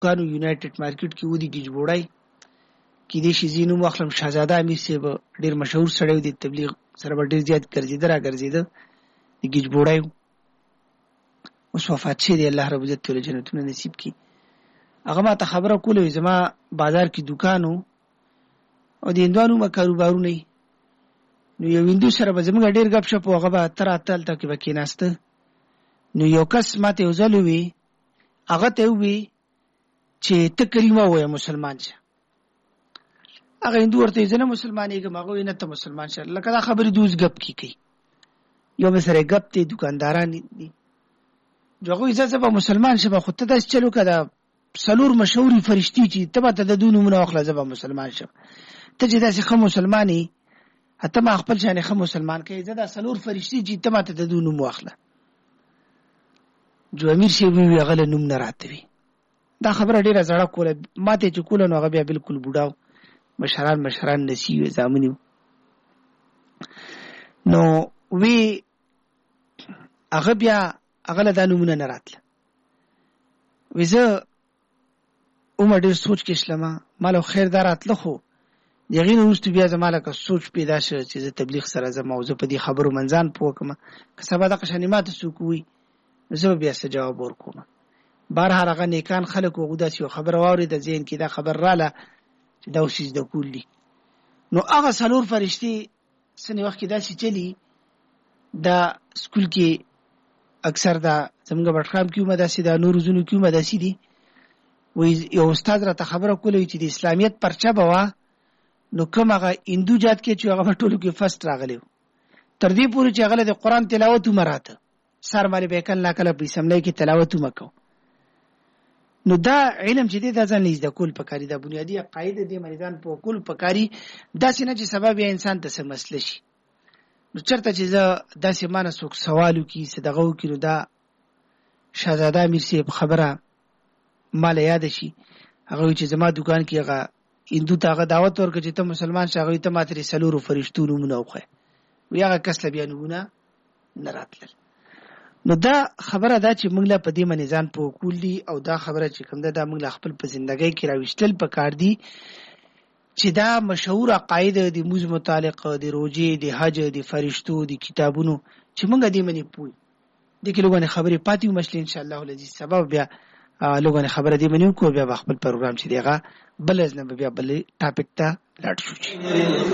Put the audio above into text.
کانو یونایټډ مارکیټ کې ودی گیج بوړای کې دې شي زینو مخلم شهزاده امیر صاحب ډیر مشهور سړی دی تبلیغ سره ډیر زیات ګرځیدل را ګرځیدل گیج بوړای اوس وفات شي دی الله رب عزت ته جنتونه نصیب کړي هغه ما ته خبره کوله زما بازار کې دکانو او د هندوانو ما کاروبارو نه نو یو هندو سره به زموږ ډیر غب شپ هغه به تر اتل تک به کېناسته نو یو کس ماته وزلوي هغه ته وی چې ته کلمه وایې مسلمان شه هغه هندو ورته ځنه مسلمانېږم هغه نه ته مسلمان شه لکه دا خبرې دوز غب کی یو مسره غب ته دکانداران دي جوغه اجازه به مسلمان شه خو ته داس چلو کده سلور مشهوري فرشتي چې تبه ته د دونو منو اخلا زبا مسلمان شه ته چې داسې خو مسلمانې اته ما خپل شان خو مسلمان کې زدا سلور فرشتي چې تبه ته د دونو مو اخلا جو امیر شي وی غل نوم نه راتوي دا خبره ډیره زړه کوله ماته چې کوله نو هغه بیا بالکل بوډاو مشران نسی زامنیو نو وی هغه بیا هغه له دانو نه راتله وزه عمر ډیر سوچ کې اسلامه مالو خیر داراتله خو یغین وروسته بیا زماله کا سوچ پیدا شو چې تبلیغ سره زما موضوع په دې خبرو منځان پوکم که سبا د قشنیمات سوکوي زه بیا څه جواب ورکوم بهر هغه نیکان خلک وګدا چې خبر واوري د ذهن کې دا خبر رااله چې دا وسیز د کولی نو هغه سلور فرشتي سنې وخت کې دا چې چلی دا سکول کې اکثر دا زموږ بټخام کې مدرسې دا نور زونو کې مدرسې دي وې یو استاد راته خبره کوله چې د اسلامیت پرچا بوا نو کوم هغه هندو جات کې چې هغه ټولو کې فرست راغلی تر دې پورې چې هغه د قران تلاوت مراته سر باندې به کله کله په سملای کې تلاوت وکاو نو دا علم چې د ځان لیز د کول پکاري د بنیادی قاعده د مریدان په کول پکاري دا څنګه چې سبب یې انسان ته سم مسله شي نو چرته چې دا سیمانه څوک سوالو کې صدقو کې نو دا شهزاده امیر صاحب خبره مال یاد شي هغه چې زما دکان کې هغه هندو ته هغه دعوت ورکړي چې ته مسلمان شې ته ماتري سلورو فرشتو نومونه وخه وی هغه کس له بیانونه نه راتل نو دا خبره دا چې موږ له په دې منځان په کول دي او دا خبره چې کوم دا موږ خپل په ژوندۍ کې راوښتل پکار دي چې دا مشهور عقاید دي موږ متعلق دي روزي دي حج دي فرشتو دي کتابونو چې موږ دې منی پوي د کلهونه خبرې پاتې مشل ان شاء الله العزيز سبب بیا لوګونه خبره دې منی کو بیا خپل پروګرام چې دیغه بل ځنه بیا بل ټاپک ته لاړ شو